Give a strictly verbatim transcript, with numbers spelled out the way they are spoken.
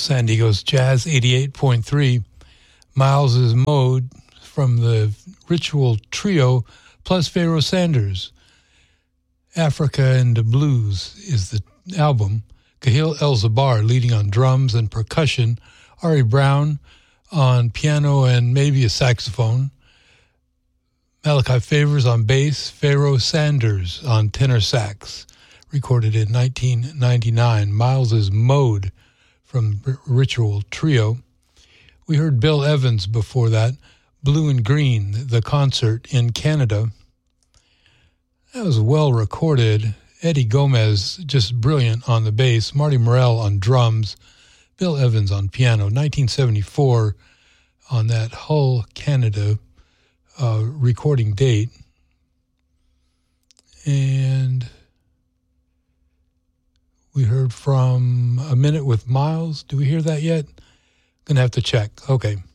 San Diego's Jazz eighty-eight point three. Miles' Mode from the Ritual Trio plus Pharoah Sanders. Africa and the Blues is the album. Kahil El-Zabar leading on drums and percussion. Ari Brown on piano and maybe a saxophone. Malachi Favors on bass. Pharoah Sanders on tenor sax. Recorded in nineteen ninety-nine. Miles' Mode from R- Ritual Trio. We heard Bill Evans before that. Blue and Green, the concert in Canada. That was well recorded. Eddie Gomez, just brilliant on the bass. Marty Morell on drums. Bill Evans on piano. nineteen seventy-four on that Hull, Canada uh, recording date. And we heard from A Minute with Miles. Do we hear that yet? Gonna have to check. Okay.